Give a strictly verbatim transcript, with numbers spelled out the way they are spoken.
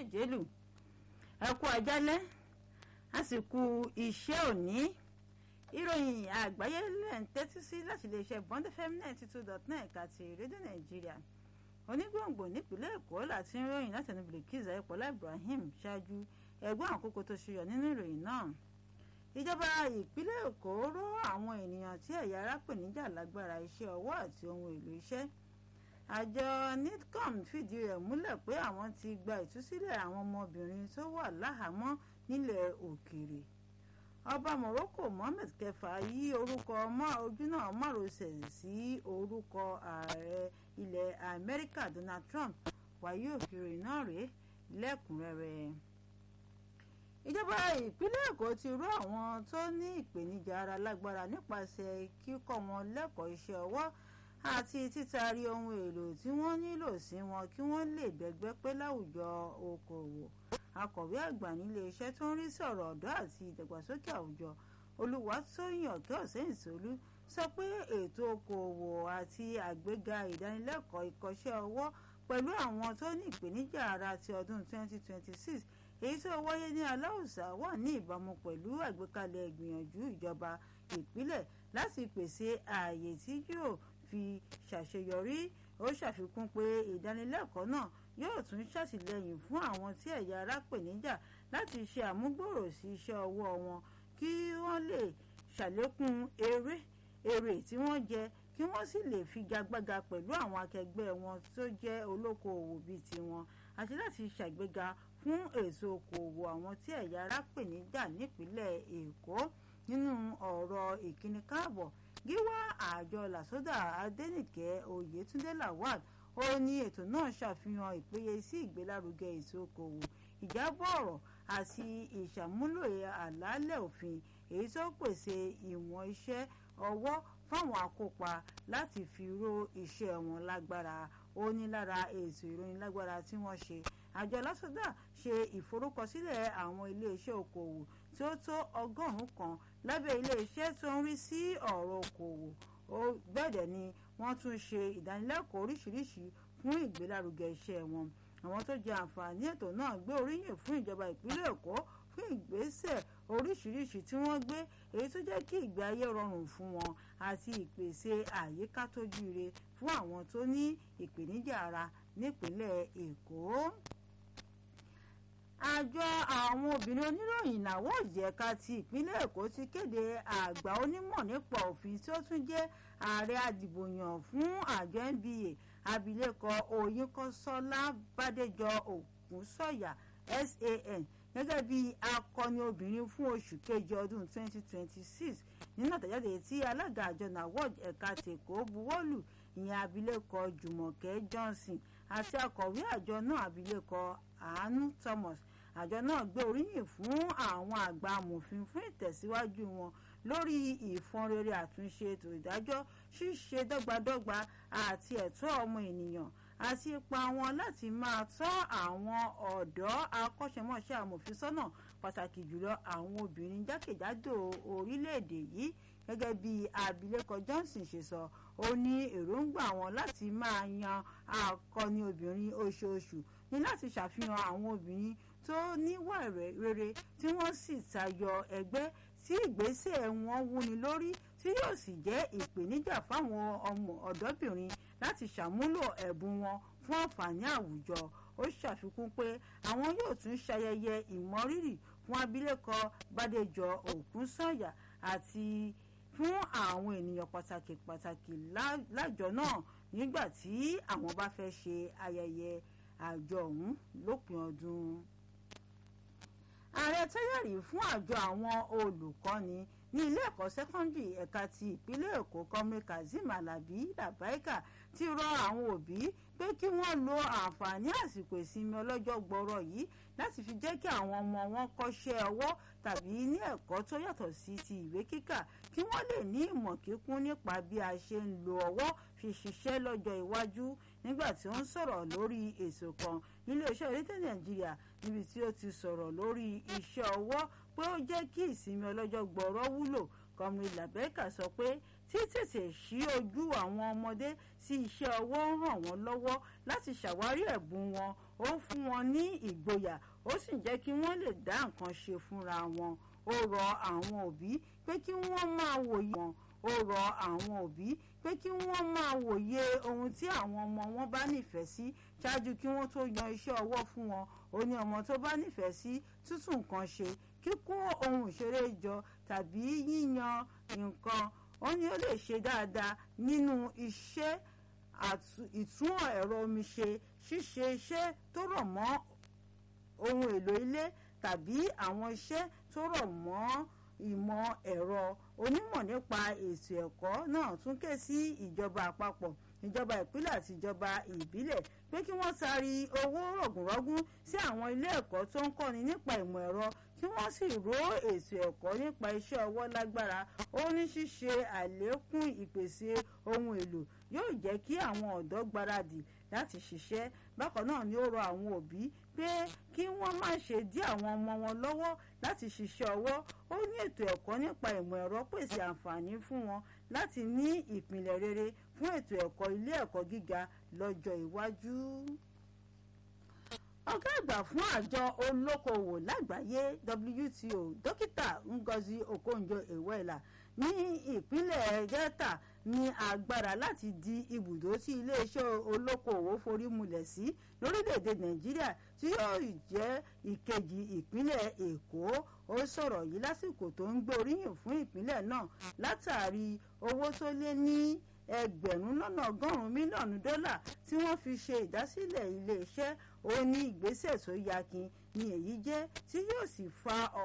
méje lù. Ẹ kú àjálẹ́ àsìkò iṣẹ́ òní. Ìròyìn àgbáyé lẹ́ ń tẹ́tí sí láti iléeṣẹ́ Bond F M ninety two dot nine ẹ̀ka ti rédíò Nàìjíríà. Onígbòǹgbò nípìnlẹ̀ Èkó láti ń ròyìn láti ẹnu Bilkis Ayọ̀pọ̀lá Ibrahim ṣáájú ẹgbẹ́ àwọn kókó tó ṣuyọ̀ nínú ìròyìn náà. Ìjọba ìpínlẹ̀ Èkó rọ àwọn ènìyàn tí ẹ̀yà ara pèníjà lágbára iṣẹ́ ọwọ́ àti ohun èlò iṣẹ́. Àjọ NIDCOM fìdí rẹ̀ múlẹ̀ pé àwọn ti gba ìtúsílẹ̀ àwọn ọmọbìnrin tó wà láhàámọ́ nílẹ̀ òkèèrè. Ọba Morocco Mohammed kẹfà yí orúkọ ojúnà márosẹ̀ sí orúkọ ààrẹ ilẹ̀ Amẹ́ríkà Donald Trump. Wàyí òkèèrè náà rèé lẹ́kùnrẹ́rẹ́. Ìjọba ìpínlẹ̀ Èkó ti rọ àwọn tó ní ìpèníjà ara lágbára nípasẹ̀ kíkọ́ wọn lẹ́kọ̀ọ́ iṣẹ́ ọwọ́ àti títari ohun èlò tí wọ́n nílò sí wọn kí wọ́n lè bẹ́gbẹ́ pé láwùjọ okòwò. Akọ̀wé àgbà nílé iṣẹ́ tó ń rí sí ọ̀rọ̀ ọ̀dọ́ àti ìdàgbàsókè àwùjọ Olúwatóyìn Ọ̀kẹ́-Ọ̀sẹ́yìnsólú sọ pé ètò okòwò àti àgbéga ìdánilẹ́kọ̀ọ́ ìkọ́ṣẹ́ ọwọ́ pẹ̀lú àwọn tó ní ìpèníjà ara ti ọdún twenty twenty-six èyí tó wáyé ní Aláùsá wà ní ìbámu pẹ̀lú àgbékalẹ̀ ìgbìyànjú ìjọba ìpínlẹ̀ láti pèsè ààyè tí yóò fi ṣàṣeyọrí. Ó ṣàfikún pé ìdánilẹ́kọ̀ọ́ náà yóò tún ṣàtìlẹ́yìn fún àwọn tí ẹ̀yà ara pèníjà láti ṣe àmúgbòòrò sí iṣẹ́ ọwọ́ wọn kí wọ́n lè ṣàlékún èrè èrè tí wọ́n jẹ kí wọ́n sì lè figagbága pẹ̀lú àwọn akẹgbẹ́ wọn tó jẹ́ olókoòwò bíi tiwọn àti láti ṣàgbéga fún ètò okòwò àwọn tí ẹ̀yà ara pèníjà nípínlẹ̀ Èkó. Nínú ọ̀rọ̀ ìkíni káàbọ̀ gíwá àjọ làsódà Adénìkẹ́ Oyètúndé Lawal ó ní ètò náà ṣàfihàn ìpéye sí ìgbélárugẹ ètò okòwò ìjábọ̀ ọ̀rọ̀ àti ìṣàmúlò àlàálẹ̀ òfin èyí tó pèsè ìwọ̀n iṣẹ́ ọwọ́ fáwọn akópa láti fi ró iṣẹ́ wọn lágbára. Ó ní lára ètò ìròyìn lágbára tí wọ́n ṣe àjọ lásódà ṣe ìforúkọsílẹ̀ àwọn iléeṣẹ́ okòwò tí ó tó ọgọ́rùn-ún kan lábẹ́ iléeṣẹ́ tó ń rí sí ọ̀rọ̀ okòwò. Bẹ́ẹ̀ ni wọ́n tún ṣe ìdánilẹ́kọ̀ọ́ oríṣiríṣi fún ìgbélárugẹ iṣẹ́ wọn. Àwọn tó jẹ àǹfààní ètò náà gbé oríyìn fún ìjọba ìpínlẹ̀ Èkó fún ìgbésẹ̀ oríṣiríṣi tí wọ́n gbé èyí tó jẹ́ kí ìgbé ayé rọrùn fún wọn àti ìpèsè àyíká tó jíire fún àwọn tó ní ìpèníjà ara nípínlẹ̀ Èkó. Àjọ àwọn obìnrin oníròyìn náwó ìjẹ̀ka ti ìpínlẹ̀ Èkó ti kéde àgbà onímọ̀ nípa òfin tí ó tún jẹ́ ààrẹ adìbòyàn fún àjọ N B A abilékọ Oyinkanṣọ́lá Bádéjọ Ògúnsọ̀yà S A N gẹ́gẹ́ bí akọni obìnrin fún oṣù kejì ọdún twenty twenty-six nínú àtẹ̀jáde tí alága àjọ nawod ẹ̀ka tèkó buwọ́lù ìyẹn abilékọ Jùmọ̀kẹ́ Johnson àti akọ̀wé àjọ náà abilékọ Àánú Thomas. Àjọ náà gbé oríyìn fún àwọn àgbà amòfin fún ìtẹ̀síwájú wọn lórí ìfọnrere àtúnṣe ètò ìdájọ́ ṣíṣe dọ́gbadọ́gba àti ẹ̀tọ́ ọmọ ènìyàn àti ipa wọn láti máa tọ́ àwọn ọ̀dọ́ akọ́ṣẹ́mọṣẹ́ amòfin sọ́nà pàtàkì jùlọ àwọn obìnrin jákèjádò orílẹ̀-èdè yìí. Gẹ́gẹ́ bí abilékọ Johnson ṣe sọ, ó ní èròǹgbà wọn láti máa yan akọni obìnrin oṣooṣù ní láti ṣàfihàn àwọn obìnrin tó níwà rere tí wọ́n sì tayọ ẹgbẹ́ tí ìgbésẹ̀ wọn wúni lórí tí yóò sì jẹ́ ìpèníjà fáwọn ọmọ ọ̀dọ́bìnrin láti ṣàmúlò ẹ̀bùn wọn fún àǹfààní àwùjọ. Ó ṣàfikún pé àwọn yóò tún ṣayẹyẹ ìmọrírì fún abilékọ Bádéjọ Ògúnsọ̀yà àti fún àwọn ènìyàn pàtàkì pàtàkì lájọ náà nígbà tí àwọn bá fẹ́ ṣe ayẹyẹ àjọ ọ̀hún lópin ọdún. Ààrẹ tẹ́lẹ̀rí fún àjọ àwọn olùkọ́ni ní ilé ẹ̀kọ́ sẹ́kọ́ndì ẹ̀ka ti ìpínlẹ̀ Èkó Kọ́mí Kazeem Alabi Labaika ti rọ àwọn òbí pé kí wọ́n lo àǹfààní àsìkò ìsinmi ọlọ́jọ́ gbọrọ yìí láti fi jẹ́ kí àwọn ọmọ wọn kọ́ṣẹ́ ọwọ́ tàbí ní ẹ̀kọ́ tó yàtọ̀ sí ti ìwé kíkà kí wọ́n lè ní ìmọ̀ kíkún nípa bí a ṣe ń lo ọwọ́ fi ṣiṣẹ́ lọ́jọ́ iwájú. Nígbà tí ó ń sọ̀rọ̀ lórí ètò kan níléeṣẹ́ orílẹ̀-èdè Nàìjíríà níbi tí ó ti sọ̀rọ̀ lórí iṣẹ́ ọwọ́ pé ó jẹ́ kí ìsinmi ọlọ́jọ́ gbọrọ wúlò, Kọ́mí Labaika sọ pé tí tètè ṣí ojú àwọn ọmọdé sí iṣẹ́ ọwọ́ ń ràn wọ́n lọ́wọ́ láti ṣàwárí ẹ̀bùn wọn, ó ń fún wọn ní ìgboyà, ó sì ń jẹ́ kí wọ́n lè dá nǹkan ṣe fúnra wọn. Ó rọ àwọn òbí pé kí wọ́n máa wòye wọn ó rọ àwọn òbí pé kí wọ́n máa wòye ohun tí àwọn ọmọ wọn bá nífẹ̀ẹ́ sí ṣáájú kí wọ́n tó yan iṣẹ́ ọwọ́ fún wọn. Ó ní ọmọ tó bá nífẹ̀ẹ́ sí tútù nǹkan ṣe, kíkó ohun ìṣeré jọ tàbí yíyan nǹkan, ó ní ó lè ṣe dáadáa nínú iṣẹ́ ìtún ẹ̀rọ omi ṣe, ṣíṣe iṣẹ́ tó rọ̀ mọ́ ohun èlò ilé tàbí àwọn iṣẹ́ tó rọ̀ mọ́ ìmọ̀ ẹ̀rọ. Onímọ̀ nípa ètò ẹ̀kọ́ náà tún ké sí ìjọba àpapọ̀, ìjọba ìpínlẹ̀ àti ìjọba ìbílẹ̀ pé kí wọ́n taari owó rọ̀gùnrọ̀gùn sí àwọn ilé ẹ̀kọ́ tó ń kọ́ni nípa ìmọ̀ ẹ̀rọ, kí wọ́n sì ró ètò ẹ̀kọ́ nípa iṣẹ́ ọwọ́ lágbára. Ó ní ṣíṣe àlékún ìpèsè ohun èlò yóò jẹ́ kí àwọn ọ̀dọ́ gbáradì láti ṣiṣẹ́. Bákan náà ni ó rọ àwọn òbí pé kí wọ́n má ṣe dí àwọn ọmọ wọn lọ́wọ́ láti ṣiṣẹ́ ọwọ́. Ó ní ètò ẹ̀kọ́ nípa ìmọ̀ ẹ̀rọ pèsè àǹfààní fún wọn láti ní ìpìlẹ̀ rere fún ètò ẹ̀kọ́ ilé ẹ̀kọ́ gíga lọ́jọ́ iwájú. Ọ̀gá àgbà fún àjọ olókoòwò lágbàáyé W T O dókítà Ngozi Okonjo-Iweala ní ìpínlẹ̀ Delta ní agbára láti di ibùdó tí iléeṣẹ́ olókoòwò forí mulẹ̀ sí lórílẹ̀‐èdè Nàìjíríà tí yóò jẹ́ ìkejì ìpínlẹ̀ Èkó. Ó sọ̀rọ̀ yìí lásìkò tó ń gbé oríyìn fún ìpínlẹ̀ náà látàrí owó tó lé ní ẹgbẹ̀rún lọ́nà ọgọ́rùn-ún mílíọ̀nù dọ́là tí wọ́n fi ṣe ìdásílẹ̀ iléeṣẹ́. Ó ní ìgbésẹ̀ tó yakin ni èyí jẹ́ tí yóò sì fa